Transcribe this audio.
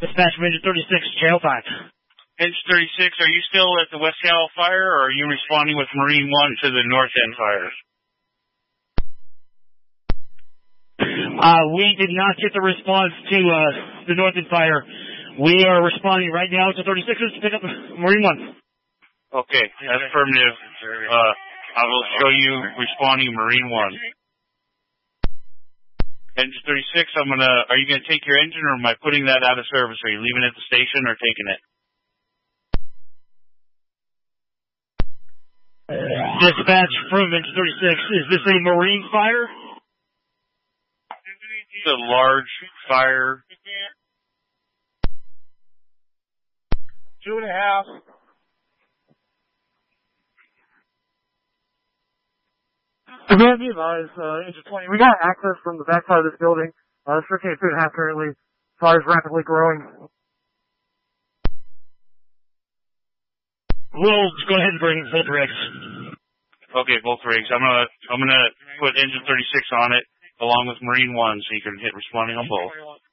Dispatch from Engine 36, Channel 5. Engine 36, are you still at the West Cal fire, or are you responding with Marine 1 to the North End fire? We did not get the response to the North End fire. We are responding right now to 36ers to pick up Marine 1. Okay, affirmative. I will show you responding Marine 1. Engine 36, are you gonna take your engine, or am I putting that out of service? Are you leaving it at the station or taking it? Dispatch from Engine 36, is this a Marine fire? It's a large fire. 2.5. Command, be advised, Engine 20. We got access from the backside of this building. It's 2.5 currently. Fire's rapidly growing. We'll go ahead and bring both rigs. Okay, both rigs. I'm gonna put Engine 36 on it along with Marine 1, so you can hit responding on both.